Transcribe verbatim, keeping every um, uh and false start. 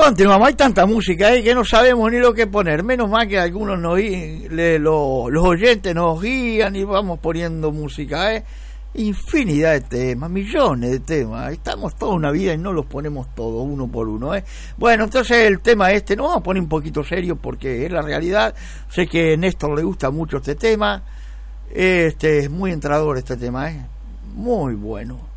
Continuamos, hay tanta música ahí que no sabemos ni lo que poner. Menos mal que algunos nos, le, lo, los oyentes nos guían y vamos poniendo música, ¿eh? Infinidad de temas, millones de temas. Estamos toda una vida y no los ponemos todos uno por uno, ¿eh? Bueno, entonces el tema este, nos vamos a poner un poquito serio porque es la realidad. Sé que a Néstor le gusta mucho este tema. Este es muy entrador este tema, ¿eh? Muy bueno.